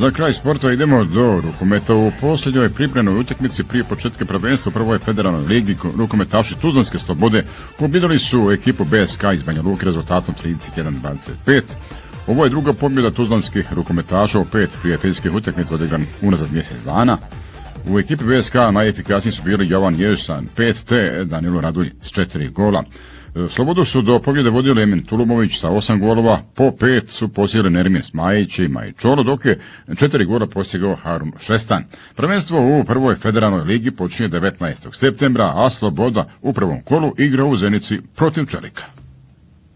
Za kraj sporta idemo do rukometa. U posljednjoj pripremnoj utakmici prije početka prvenstva u prvoj federalnoj ligi rukometaši Tuzlanske Slobode pobjedili su ekipu BSK iz Banja Luke rezultatom 31-25. Ovo je druga pobjeda tuzlanskih rukometaša u 5 prijateljskih utakmica odigranih unazad mjesec dana. U ekipi BSK najefikasniji su bili Jovan Jež sa 5 te Danilo Radulj s 4 gola. Slobodu su do pobjede vodili Emin Tulumović sa 8 golova, po 5 su postigli Nermin Smajić i Maj Čolo, dok je 4 gola postigao Harum Šestan. Prvenstvo u prvoj federalnoj ligi počinje 19. septembra, a Sloboda u prvom kolu igra u Zenici protiv Čelika.